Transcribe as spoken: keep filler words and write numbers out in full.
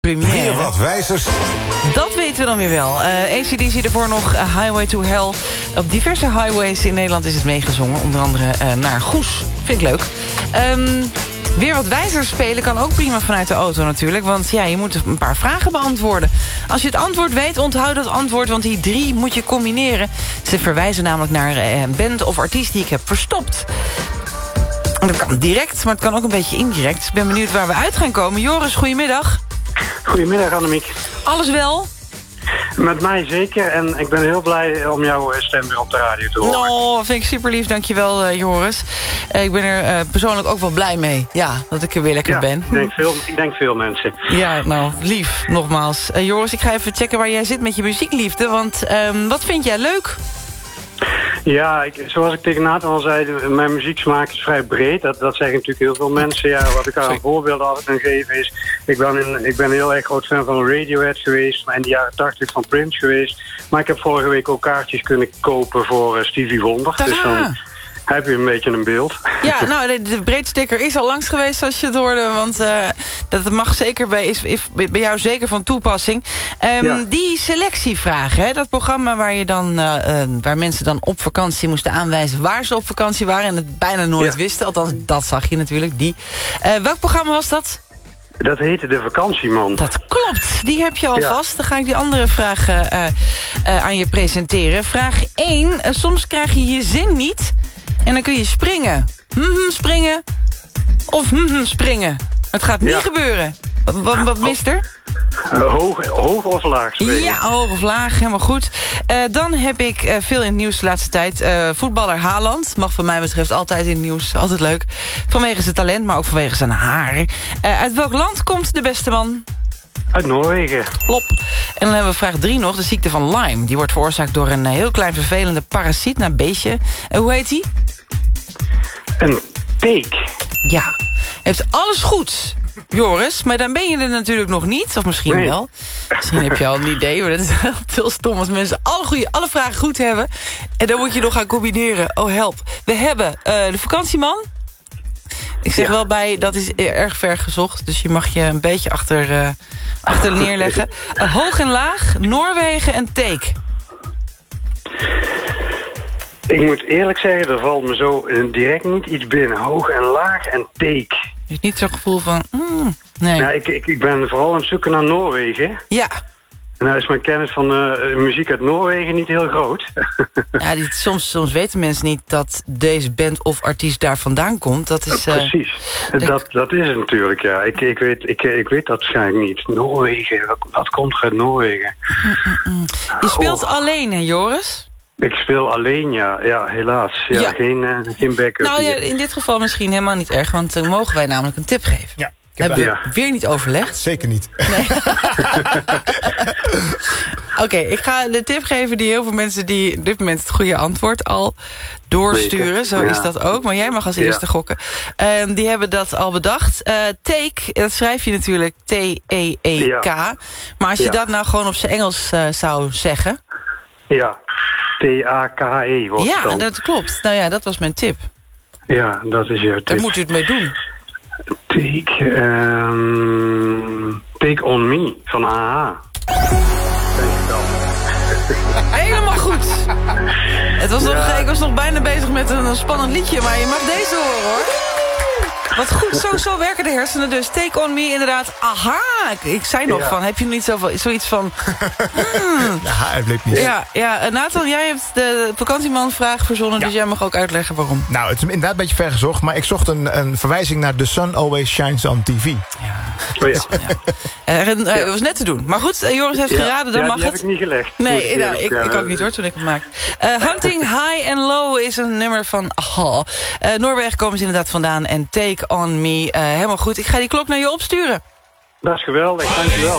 Première. Weer wat wijzers. Dat weten we dan weer wel. Uh, A C D C ervoor nog uh, Highway to Hell. Op diverse highways in Nederland is het meegezongen. Onder andere uh, naar Goes. Vind ik leuk. Um, weer wat wijzers spelen kan ook prima vanuit de auto natuurlijk. Want ja, je moet een paar vragen beantwoorden. Als je het antwoord weet, onthoud dat antwoord. Want die drie moet je combineren. Ze verwijzen namelijk naar een band of artiest die ik heb verstopt. Dat kan direct, maar het kan ook een beetje indirect. Ik ben benieuwd waar we uit gaan komen. Joris, goedemiddag. Goedemiddag, Annemiek. Alles wel? Met mij zeker. En ik ben heel blij om jouw stem weer op de radio te horen. Oh, vind ik super lief. Dankjewel, uh, Joris. Uh, ik ben er uh, persoonlijk ook wel blij mee. Ja, dat ik er weer lekker ja, ben. Ik denk, veel, ik denk veel mensen. Ja, nou, lief, nogmaals. Uh, Joris, ik ga even checken waar jij zit met je muziekliefde. Want um, wat vind jij leuk? Ja, ik, zoals ik tegen Nathan al zei, mijn muzieksmaak is vrij breed. Dat, dat zeggen natuurlijk heel veel mensen. Ja, wat ik aan voorbeelden altijd aan geef is... Ik ben, in, ik ben een heel erg groot fan van Radiohead geweest. Maar in de jaren tachtig van Prince geweest. Maar ik heb vorige week ook kaartjes kunnen kopen voor uh, Stevie Wonder. Tadaa. Dus dan heb je een beetje een beeld. Ja, nou, de, de breedsticker is al langs geweest als je het hoorde. Want uh, dat mag zeker bij, is, is bij jou zeker van toepassing. Um, ja. Die selectievragen, hè, dat programma waar, je dan, uh, uh, waar mensen dan op vakantie moesten aanwijzen waar ze op vakantie waren. En het bijna nooit ja. wisten. Althans, dat zag je natuurlijk. Die. Uh, welk programma was dat? Dat heette De Vakantieman. Dat klopt, die heb je al ja. vast. Dan ga ik die andere vragen uh, uh, aan je presenteren. Vraag één. Uh, soms krijg je je zin niet... En dan kun je springen. Mm-hmm, springen. Of mm-hmm, springen. Het gaat niet ja. gebeuren. Wat, wat mist er? Uh, hoog, hoog of laag springen. Ja, hoog of laag, helemaal goed. Uh, dan heb ik uh, veel in het nieuws de laatste tijd. Uh, voetballer Haaland. Mag van mij betreft altijd in het nieuws. Altijd leuk. Vanwege zijn talent, maar ook vanwege zijn haar. Uh, uit welk land komt de beste man? Uit Noorwegen. Klop. En dan hebben we vraag drie nog. De ziekte van Lyme. Die wordt veroorzaakt door een heel klein vervelende parasiet. Nou, beestje. Uh, hoe heet die? Een teek. Ja. Heeft alles goed, Joris. Maar dan ben je er natuurlijk nog niet. Of misschien nee. wel. Misschien heb je al een idee. Maar dat is heel stom als mensen alle, goede, alle vragen goed hebben. En dan moet je nog gaan combineren. Oh, help. We hebben uh, de vakantieman. Ik zeg ja. wel bij, dat is erg ver gezocht. Dus je mag je een beetje achter, uh, achter neerleggen. Uh, hoog en laag, Noorwegen en teek. Ik moet eerlijk zeggen, er valt me zo direct niet iets binnen. Hoog en laag en teek. Je hebt niet zo'n gevoel van... Mm, nee. Ja, ik, ik, ik ben vooral aan het zoeken naar Noorwegen. Ja. En nou is mijn kennis van uh, muziek uit Noorwegen niet heel groot. Ja, die, soms, soms weten mensen niet dat deze band of artiest daar vandaan komt. Dat is, uh, Precies, de... dat, dat is het natuurlijk, ja. Ik, ik, weet, ik, ik weet dat waarschijnlijk niet. Noorwegen, wat, wat komt er uit Noorwegen? Mm, mm, mm. Je speelt oh. alleen, hè, Joris? Ik speel alleen, ja. Ja, helaas. Ja, ja. Geen, uh, geen backup. Nou ja, in dit geval misschien helemaal niet erg, want dan uh, mogen wij namelijk een tip geven. Ja. Hebben we ja. weer niet overlegd? Zeker niet. Nee. Oké, okay, ik ga de tip geven die heel veel mensen die op dit moment het goede antwoord al doorsturen. Zo ja. is dat ook, maar jij mag als eerste ja. gokken. Uh, die hebben dat al bedacht. Uh, take, dat schrijf je natuurlijk T E E K. Ja. Maar als je ja. dat nou gewoon op zijn Engels uh, zou zeggen... Ja, T A K E wordt Ja, dan. Dat klopt. Nou ja, dat was mijn tip. Ja, dat is jouw tip. Daar moet u het mee doen. Take, um, take On Me van A H. Helemaal goed. Het was nog, ja. Ik was nog bijna bezig met een spannend liedje, maar je mag deze horen, hoor. Wat goed, zo, zo werken de hersenen dus. Take On Me, inderdaad. Aha, ik zei nog ja. van, heb je niet zoveel, zoiets van... Hmm. Ja, hij bleef niet. Ja, ja, Nathan, jij hebt de vakantieman-vraag verzonnen, ja. dus jij mag ook uitleggen waarom. Nou, het is inderdaad een beetje ver gezocht, maar ik zocht een, een verwijzing naar The Sun Always Shines on T V. Ja. Oh ja. ja. Uh, uh, was net te doen. Maar goed, uh, Joris heeft geraden, dan ja, mag die het. heb ik niet gelegd. Nee, nou, ik, ik ook niet hoor, toen ik het maakte. Uh, Hunting High and Low is een nummer van Aha. Uh, Noorwegen komen ze inderdaad vandaan en Take On Me. Uh, helemaal goed. Ik ga die klok naar je opsturen. Dat is geweldig, dankjewel.